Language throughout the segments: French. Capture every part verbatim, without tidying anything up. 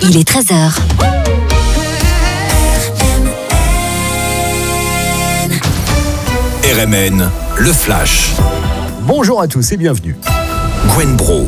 il est treize heures. R M N, le Flash. Bonjour à tous et bienvenue. Gwen Bro.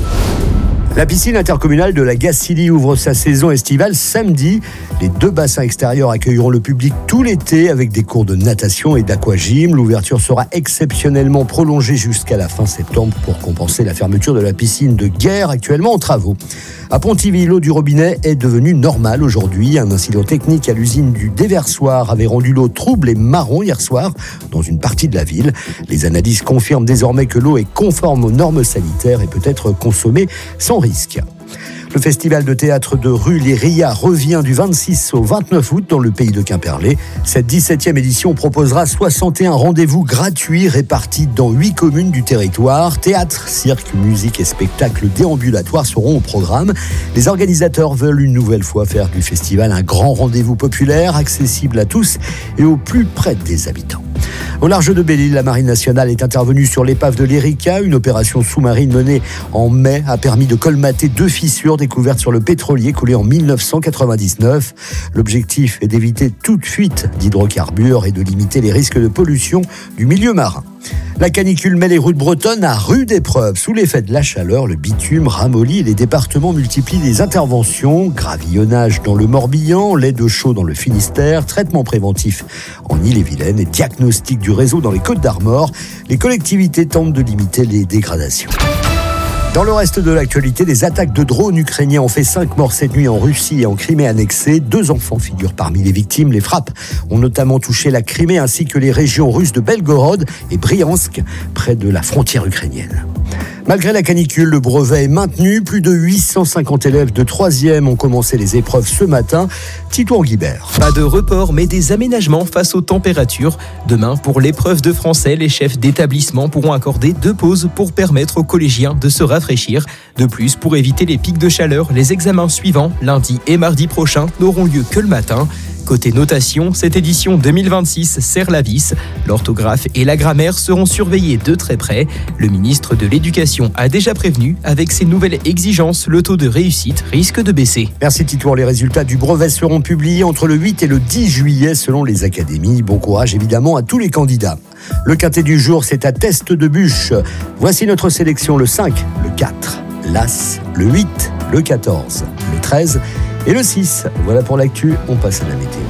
La piscine intercommunale de la Gacilly ouvre sa saison estivale samedi. Les deux bassins extérieurs accueilleront le public tout l'été avec des cours de natation et d'aquagym. L'ouverture sera exceptionnellement prolongée jusqu'à la fin septembre pour compenser la fermeture de la piscine de Guerre actuellement en travaux. À Pontivy, l'eau du robinet est devenue normale aujourd'hui. Un incident technique à l'usine du déversoir avait rendu l'eau trouble et marron hier soir dans une partie de la ville. Les analyses confirment désormais que l'eau est conforme aux normes sanitaires et peut être consommée sans risque. Le festival de théâtre de rue Les Rias revient du vingt-six au vingt-neuf août dans le pays de Quimperlé. Cette dix-septième édition proposera soixante et un rendez-vous gratuits répartis dans huit communes du territoire. Théâtre, cirque, musique et spectacles déambulatoires seront au programme. Les organisateurs veulent une nouvelle fois faire du festival un grand rendez-vous populaire, accessible à tous et au plus près des habitants. Au large de Belle-Île, la Marine nationale est intervenue sur l'épave de l'Erika. Une opération sous-marine menée en mai a permis de colmater deux fissures découvertes sur le pétrolier coulé en dix-neuf cent quatre-vingt-dix-neuf. L'objectif est d'éviter toute fuite d'hydrocarbures et de limiter les risques de pollution du milieu marin. La canicule met les routes bretonnes à rude épreuve. Sous l'effet de la chaleur, le bitume ramollit et les départements multiplient les interventions. Gravillonnage dans le Morbihan, lait de chaux dans le Finistère, traitement préventif en Ille-et-Vilaine et diagnostic du réseau dans les Côtes-d'Armor. Les collectivités tentent de limiter les dégradations. Dans le reste de l'actualité, des attaques de drones ukrainiens ont fait cinq morts cette nuit en Russie et en Crimée annexée. Deux enfants figurent parmi les victimes. Les frappes ont notamment touché la Crimée ainsi que les régions russes de Belgorod et Briansk, près de la frontière ukrainienne. Malgré la canicule, le brevet est maintenu. Plus de huit cent cinquante élèves de troisième ont commencé les épreuves ce matin. Tito Anguibert. Pas de report, mais des aménagements face aux températures. Demain, pour l'épreuve de français, les chefs d'établissement pourront accorder deux pauses pour permettre aux collégiens de se rafraîchir. De plus, pour éviter les pics de chaleur, les examens suivants, lundi et mardi prochain, n'auront lieu que le matin. Côté notation, cette édition deux mille vingt-six serre la vis. L'orthographe et la grammaire seront surveillés de très près. Le ministre de l'Éducation a déjà prévenu, avec ces nouvelles exigences, le taux de réussite risque de baisser. Merci Tito. Les résultats du brevet seront publiés entre le huit et le dix juillet selon les académies. Bon courage évidemment à tous les candidats. Le quintet du jour, c'est à Teste de Bûche. Voici notre sélection: le cinq, le quatre, l'As, le huit, le quatorze, le treize et le six. Voilà pour l'actu, on passe à la météo.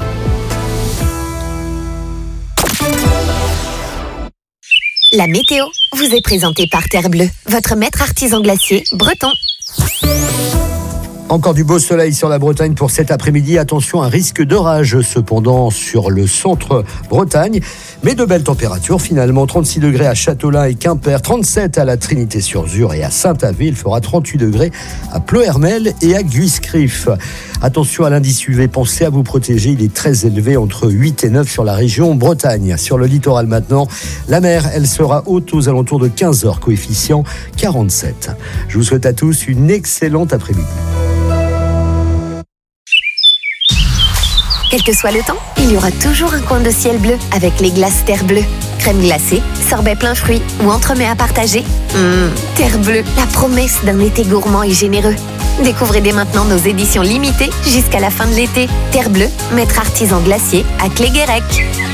La météo vous est présentée par Terre Bleue, votre maître artisan glacier breton. Encore du beau soleil sur la Bretagne pour cet après-midi. Attention, un risque d'orage cependant sur le centre Bretagne. Mais de belles températures finalement. trente-six degrés à Châteaulin et Quimper, trente-sept à la Trinité-sur-Zur et à Saint-Avé. Il fera trente-huit degrés à Pleuhermel et à Guiscriff. Attention à l'indice U V, pensez à vous protéger. Il est très élevé, entre huit et neuf sur la région Bretagne. Sur le littoral maintenant, la mer, elle sera haute aux alentours de quinze heures, coefficient quarante-sept. Je vous souhaite à tous une excellente après-midi. Quel que soit le temps, il y aura toujours un coin de ciel bleu avec les glaces Terre Bleue. Crème glacée, sorbet plein fruits ou entremets à partager. Mmh, Terre Bleue, la promesse d'un été gourmand et généreux. Découvrez dès maintenant nos éditions limitées jusqu'à la fin de l'été. Terre Bleue, maître artisan glacier à Cléguérec.